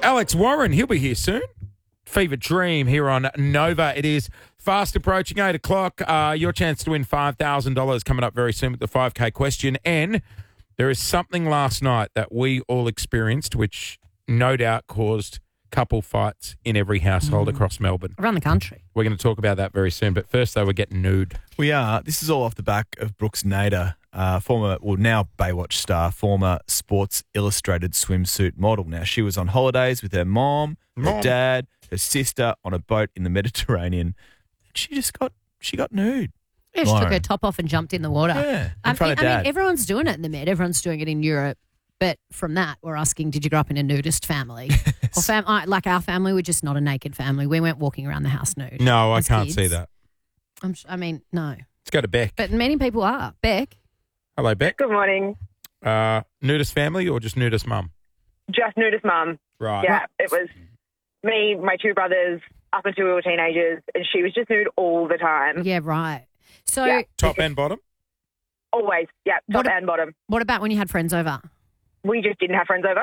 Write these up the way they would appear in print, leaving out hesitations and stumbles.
Alex Warren, he'll be here soon. Fever Dream here on Nova. It is fast approaching 8 o'clock. Your chance to win $5,000 coming up very soon with the 5K question. And there is something last night that we all experienced, which no doubt caused couple fights in every household across Melbourne. Around the country. We're going to talk about that very soon. But first, though, we're getting nude. We are. This is all off the back of Brooks Nader, now Baywatch star, former Sports Illustrated swimsuit model. Now, she was on holidays with her mom, her dad, her sister on a boat in the Mediterranean. She got nude. Yeah, she took her top off and jumped in the water. Yeah, in front of Dad. I mean, everyone's doing it in the Med. Everyone's doing it in Europe. But from that, we're asking, did you grow up in a nudist family? Or like our family, we're just not a naked family. We weren't walking around the house nude. No, I as can't kids. see that. No. Let's go to Beck. But many people are. Beck? Hello, Beck. Good morning. Nudist family or just nudist mum? Just nudist mum. Right. Yeah, it was me, my two brothers, up until we were teenagers, and she was just nude all the time. Yeah, right. So Yeah. Top and bottom? Always, yeah, top and bottom. what about when you had friends over? We just didn't have friends over.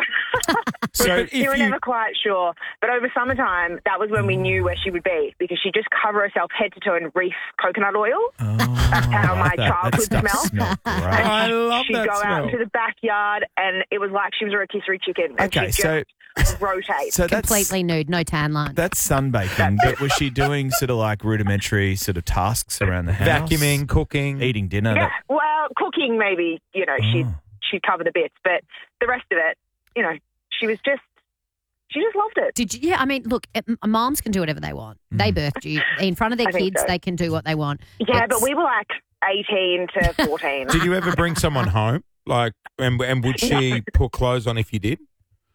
So We were never quite sure. But over summertime, that was when we knew where she would be because she'd just cover herself head to toe in reef coconut oil. That's how my childhood smelled. I love She'd that go smell. out to the backyard and it was like she was a rotisserie chicken. And Okay, she'd just rotate. So that's Completely nude, no tan line. That's sunbaking, but was she doing sort of like rudimentary sort of tasks around the house? Vacuuming, cooking. Eating dinner? Yeah, well, cooking maybe, she'd cover the bits, but the rest of it, she just loved it. Did you? Yeah, I mean, look, moms can do whatever they want. They birthed you. In front of their I think kids, so. they can do what they want. Yeah, but we were like 18 to 14. Did you ever bring someone home? Like, and would she put clothes on if you did?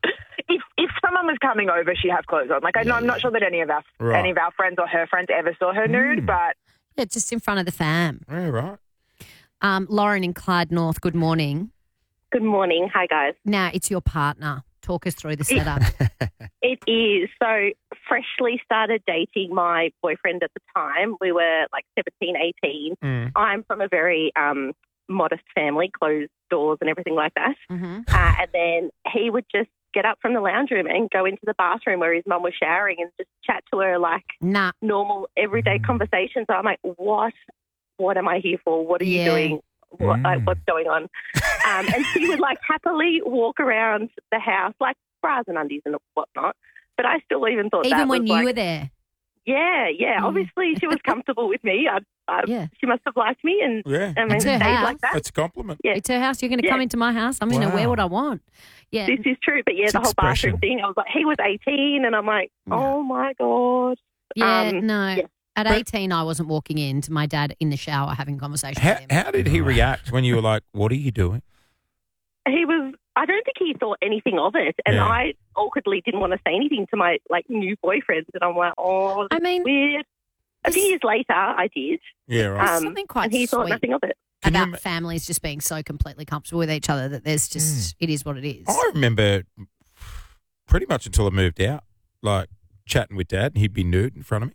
If someone was coming over, she'd have clothes on. Like, I'm not sure that any of our friends or her friends ever saw her nude, but... Yeah, just in front of the fam. Yeah, right. Lauren in Clyde North, good morning. Good morning. Hi, guys. Now, it's your partner. Talk us through the setup. It is. So, freshly started dating my boyfriend at the time. We were like 17, 18. I'm from a very modest family, closed doors and everything like that. Mm-hmm. And then he would just get up from the lounge room and go into the bathroom where his mum was showering and just chat to her like normal, everyday conversations. So I'm like, what am I here for? What are you doing? What's going on? And she would like happily walk around the house like bras and undies and whatnot. But I still even thought Even that when was you like, were there. Yeah. Obviously, she was comfortable with me. She must have liked me, and I mean, It's her stayed house. like that. That's a compliment. Yeah. It's her house. You're going to come into my house. I'm going to wear what I want. Yeah. This is true. But It's the whole expression. bathroom thing, I was like, he was 18, and I'm like, oh my God. Yeah, Yeah. At 18, I wasn't walking into my dad in the shower having conversations with him. How did he react when you were like, what are you doing? I don't think he thought anything of it. And I awkwardly didn't want to say anything to my new boyfriend. And I'm like, this is weird. A few years later, I did. Yeah, right. Something quite and he thought sweet nothing of it. about families just being so completely comfortable with each other that there's just, it is what it is. I remember pretty much until I moved out, like chatting with Dad, and he'd be nude in front of me.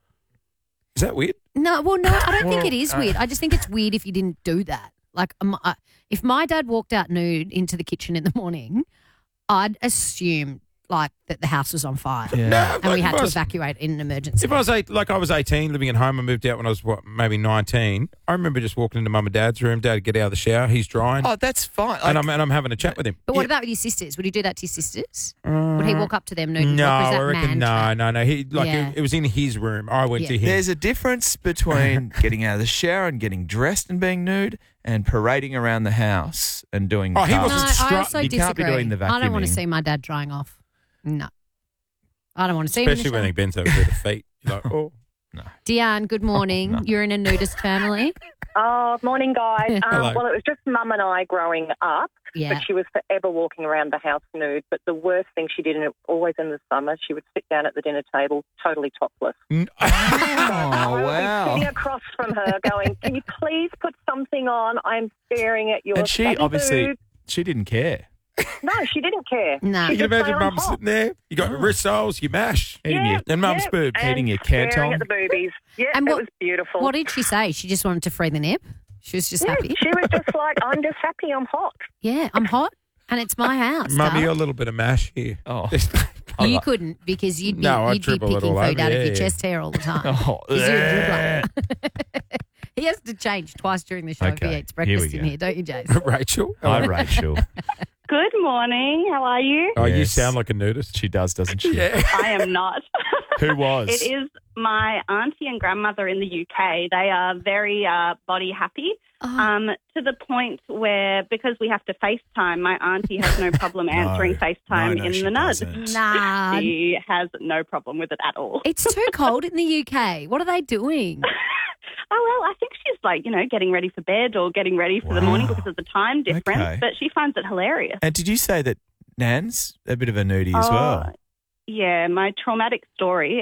Is that weird? No, I don't think it is weird. I just think it's weird if you didn't do that. Like, if my dad walked out nude into the kitchen in the morning, I'd assume like that the house was on fire No, and we like, had if to I was- evacuate in an emergency. If I was I was 18, living at home, I moved out when I was maybe 19. I remember just walking into Mum and Dad's room. Dad would get out of the shower. He's drying. Oh, that's fine. and I'm having a chat with him. But what about with your sisters? Would you do that to your sisters? Would he walk up to them nude? and No, talk, or is that I reckon man chat? no. He Yeah. it was in his room. I went to him. There's a difference between getting out of the shower and getting dressed and being nude and parading around the house and doing Oh, he tasks. wasn't No, I strut- also you disagree. can't be doing the vacuuming. I don't want to see my dad drying off. No. I don't want to see him in the Especially when shower. he bends over to the feet. You're like, oh. Deanne, good morning. You're in a nudist family. Oh, morning, guys. Hello. Well, it was just Mum and I growing up, Yeah. but she was forever walking around the house nude. But the worst thing she did, and it was always in the summer, she would sit down at the dinner table totally topless. Oh, I would be wow. sitting across from her going, can you please put something on? I'm staring at your And she baggy obviously, boob." she didn't care. No, she didn't care. No. She You can just lay imagine on Mum top. sitting there. You got wrist soles, you mash. Eating your, And Mum's boob. and Eating your staring canton. at the boobies. Yeah, And it what- was beautiful. What did she say? She just wanted to free the nip? She was just Yeah, happy? she was just like, I'm just happy, I'm hot. Yeah, I'm hot and it's my house. Mummy, darling. a little bit of mash here. Oh. Just You couldn't because you'd be, No, I'd you'd be dribble it picking all food over, out of yeah, your yeah. chest hair all the time. Oh, 'Cause you're a dribbler. He has to change twice during the show if he Okay, eats breakfast here in we here, don't you, Jace? Rachel? Hi, Rachel. Good morning. How are you? Oh, you Yes. sound like a nudist. She does, doesn't she? Yeah. I am not. Who was? It is my auntie and grandmother in the UK. They are very body happy. To the point where, because we have to FaceTime, my auntie has no problem answering FaceTime in she the nud. doesn't. Nah. She has no problem with it at all. It's too cold in the UK. What are they doing? Oh, well, I think she's getting ready for bed or getting ready for the morning because of the time difference, Okay. but she finds it hilarious. And did you say that Nan's a bit of a nudie as well? Yeah, my traumatic story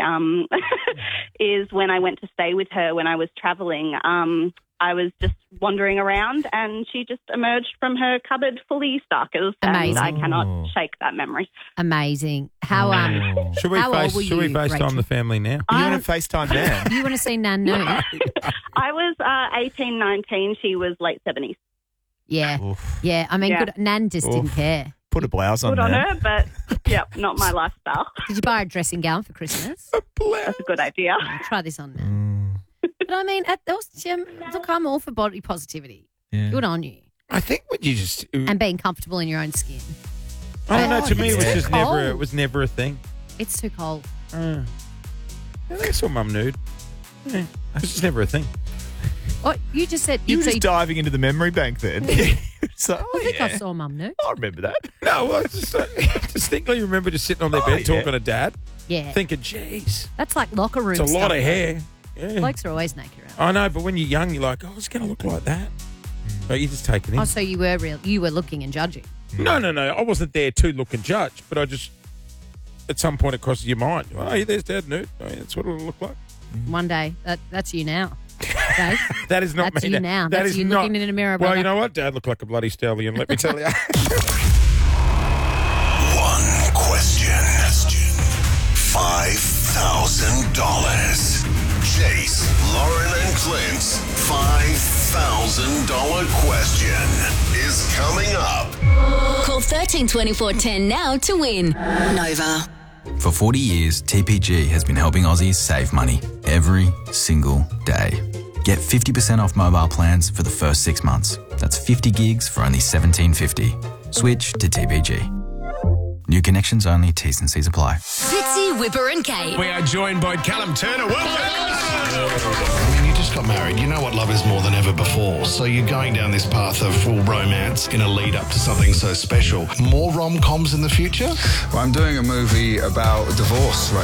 is when I went to stay with her when I was travelling. I was just wandering around and she just emerged from her cupboard fully starkers. Amazing. And I cannot shake that memory. Amazing. How Should we How old were Should we you, FaceTime Rachel? the family now? You want to FaceTime Nan? you want to see Nan nude? I was 18, 19. She was late 70s. Yeah. Oof. Yeah. I mean, Yeah. good. Nan just didn't Oof. care. Put a blouse on Good on Nan. her, but yep, not my lifestyle. Did you buy a dressing gown for Christmas? That's a good idea. Try this on now. But I mean, look, I'm all for body positivity. Yeah. Good on you. I think when you just... And being comfortable in your own skin. I don't know. To Oh, me, it was it's just too never. It cold. was never a thing. It's too cold. I think I saw Mum nude. Yeah, it was just never a thing. Oh, you just said You were so just diving into the memory bank then. So, I think I yeah. saw Mum nude. I remember that. No, I just distinctly remember just sitting on their Oh, bed yeah. talking to Dad, Yeah. thinking, "Geez, That's like locker room it's a stuff. lot of hair." Yeah. Blokes are always naked around. I know, but when you're young, you're like, "Oh, it's going to look like that." But you just take it in. Oh, so you were real. You were looking and judging. No. I wasn't there to look and judge, but I just, at some point, it crosses your mind. Oh, yeah, there's Dad nude. Oh, yeah, that's what it'll look like. One day, that's you now. Dave. That is not That's me. you now. That That's is you not. looking in a mirror, Well, brother. you know what? Dad looked like a bloody stallion. Let me tell you. One question. $5,000. Chase, Lauren and Clint's $5,000 question is coming up. Call 132410 now to win. Nova. For 40 years, TPG has been helping Aussies save money every single day. Get 50% off mobile plans for the first 6 months. That's 50 gigs for only $17.50. Switch to TPG. New connections only, T's and C's apply. Fitzy, Whipper and Kate. We are joined by Callum Turner. I mean, you just got married. You know what love is more than ever before. So you're going down this path of full romance in a lead up to something so special. More rom-coms in the future? Well, I'm doing a movie about divorce right